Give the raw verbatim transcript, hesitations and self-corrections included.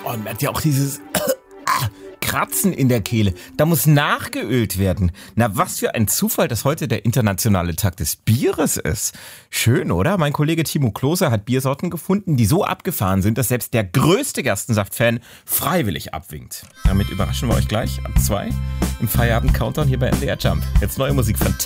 Oh, man merkt ja auch dieses Kratzen in der Kehle. Da muss nachgeölt werden. Na, was für ein Zufall, dass heute der internationale Tag des Bieres ist. Schön, oder? Mein Kollege Timo Klose hat Biersorten gefunden, die so abgefahren sind, dass selbst der größte Gerstensaft-Fan freiwillig abwinkt. Damit überraschen wir euch gleich ab zwei im Feierabend-Countdown hier bei N D R Jump. Jetzt neue Musik von